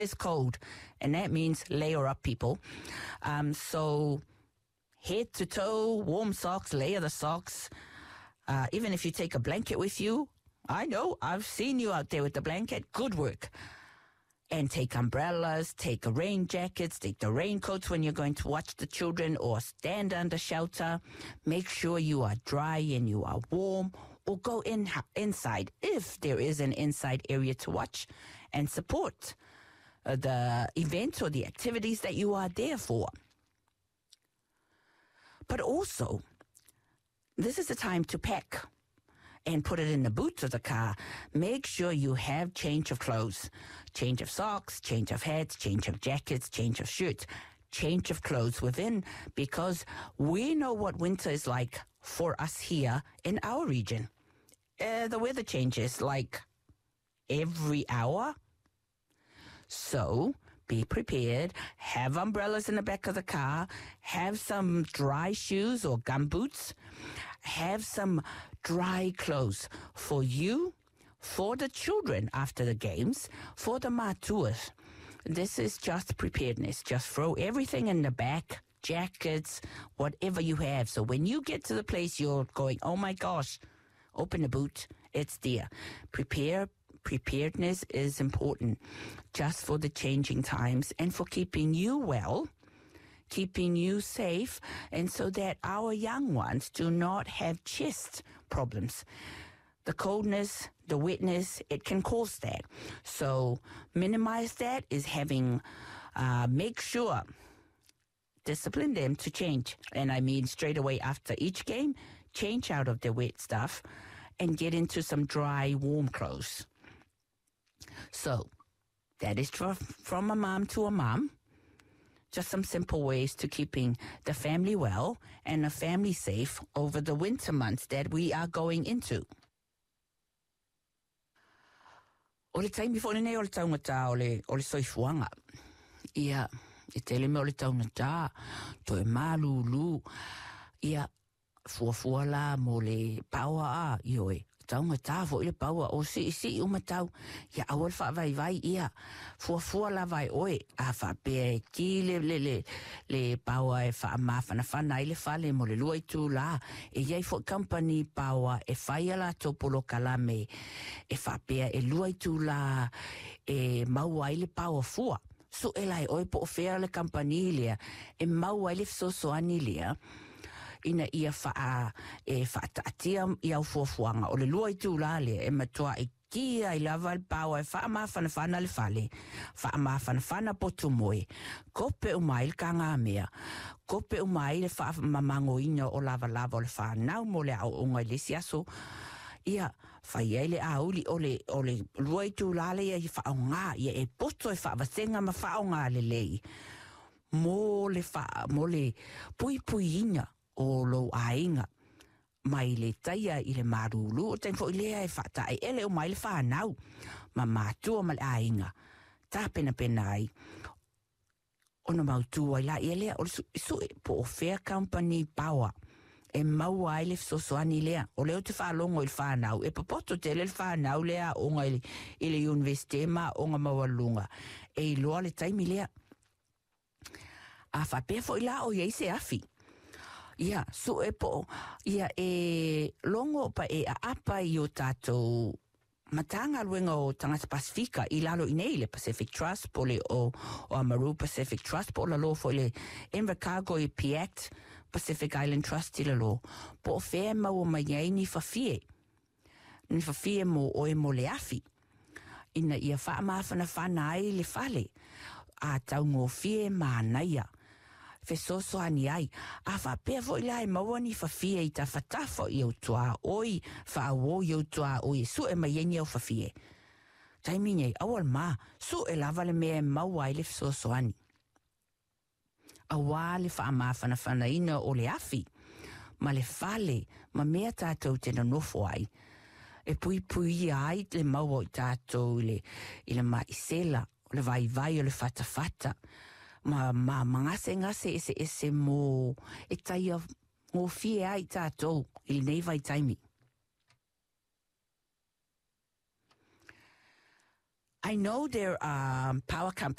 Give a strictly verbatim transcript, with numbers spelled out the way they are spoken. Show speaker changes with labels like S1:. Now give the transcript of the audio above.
S1: It's cold, and that means layer up, people. Um, so head to toe, warm socks, layer the socks. Uh, even if you take a blanket with you, I know, I've seen you out there with the blanket. Good work. And take umbrellas, take rain jackets, take the raincoats when you're going to watch the children or stand under shelter. Make sure you are dry and you are warm, or go in inside if there is an inside area to watch and support uh, the events or the activities that you are there for. But also, this is the time to pack and put it in the boot of the car. Make sure you have change of clothes, change of socks, change of hats, change of jackets, change of shirts, change of clothes within, because we know what winter is like for us here in our region. Uh, the weather changes like every hour. So be prepared, have umbrellas in the back of the car, have some dry shoes or gumboots, have some dry clothes for you, for the children after the games, for the matuas. This is just preparedness. Just throw everything in the back, jackets, whatever you have. So when you get to the place, you're going, oh my gosh, open the boot, it's there. Prepare. Preparedness is important just for the changing times and for keeping you well, keeping you safe, and so that our young ones do not have chest problems. The coldness, the wetness, it can cause that. So minimize that is having, uh, make sure, discipline them to change. And I mean straight away after each game, change out of the wet stuff and get into some dry, warm clothes. So that is tr- from a mom to a mom. Just some simple ways to keeping the family well and the family safe over the winter months that we are going into. O le taimi fo nei o le taungata o le, o le soifuanga. Ia, e tele me o le taungata, to e malulu. Ia, fuafua la mo le paua a, ioi. Taungata fo ile paua o si si umatau. Ia, awal fa vai vai ia. Fuafua la vai oe. A fa pe ki le le le le paua e fa mafana fana ile fale mo le lua i tu la. E iai fo company paua e fai ala topolo kalame. E fa pe e lua i tu la e maua ile paua fua. So e lai oe po ofea le company lea. E maua ile fsosoani lea. Ina ia faa e whaataatia i au fuafuanga o le lua i tūlale e matua i kia i lava le pāua e wha mawhana whana le whale, wha mawhana whana potu moe. Kope umai le kanga mea, kope umai le wha mamango ina o lava lava o le wha nau mo le au unga le siaso. Ia whai ele a uli o le, o le lua i tūlale ia i wha o ngā, ia e poto e wha wasenga ma wha o ngā le lei. Mo le wha, mo le pui pui ina. O lo ainga mai le taia i le marulu o ten fo i lea e whata e ele o mai le whanau ma mātua ma le ainga tā pena pena ai o na mautua i la i lea o le su, su po o fair company power e maua ai le fsosoani lea o leo te whalongo i le whanau e papoto te le whanau lea o ngai i le universitema o nga mawalunga e i loa le taimi lea a whapea fo i la o iei se afi. Ia, so e po, ia e longo pa e a apa i o tātou matanga luenga o tangata Pasifika i lalo i nei le Pacific Trust po le o, o Amaru Pacific Trust po la lo fo le Invercargo i P A C T Pacific Island Trust i la lo po o whea mau o mai ai ni whawhie ni whawhie mo o e mo le afi ina ia wha mawhana whana ai le whale a tau ngō whie mānaia fe soso ani ai a fa pe fo lai mawani fa fie i ta fatafo i o tua oi fa wo i o tua oi su e mai ni o fa fie taimi nei awal ma su e lava le me mawa i le soso ani awale fa ma fa na fa na ina o le afi ma le fale ma mea tātou te na nofo ai e pui pui ai le mawa i tātou le i le maisela le vai vai o le fata fata ma ma mangase ngase ese ese mo e taia mo fie ai tātou i nei vai taimi. I know there are um, power companies